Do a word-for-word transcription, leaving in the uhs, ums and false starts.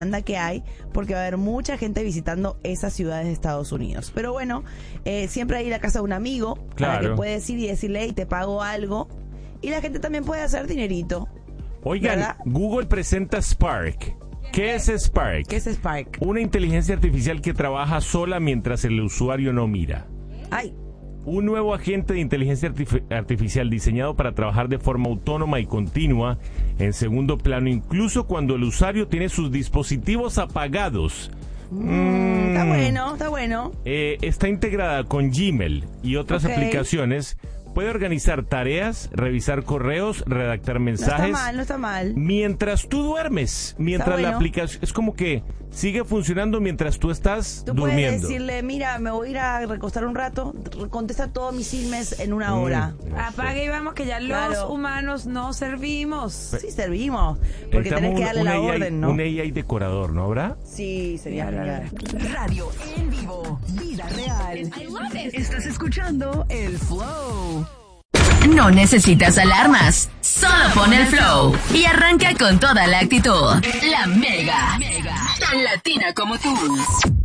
demanda que hay, porque va a haber mucha gente visitando esas ciudades de Estados Unidos. Pero bueno, eh, siempre hay la casa de un amigo, claro, para que puedes ir y decirle, hey, te pago algo. Y la gente también puede hacer dinerito. Oigan, ¿verdad? Google presenta Spark. ¿Qué es Spark? ¿Qué es Spark? Una inteligencia artificial que trabaja sola mientras el usuario no mira. Ay. Un nuevo agente de inteligencia artif- artificial diseñado para trabajar de forma autónoma y continua en segundo plano, incluso cuando el usuario tiene sus dispositivos apagados. Mm, está bueno, está bueno. Eh, está integrada con Gmail y otras Ok. aplicaciones. Puede organizar tareas, revisar correos, redactar No mensajes. está mal, no está mal. Mientras tú duermes, mientras Está la bueno. aplicación es como que sigue funcionando mientras tú estás Tú puedes durmiendo. decirle, mira, me voy a ir a recostar un rato, re- contesta todos mis emails en una hora. Mm, no sé. Apague y vamos, que ya los Claro. humanos no servimos. Sí, servimos. Porque Necesitamos tenés que un- darle un la A I, orden, ¿no? Un A I decorador, ¿no habrá? Sí, sería genial. Radio en vivo, vida real. Estás escuchando El Flow. No necesitas alarmas, solo pon el flow y arranca con toda la actitud. La Mega, tan latina como tú.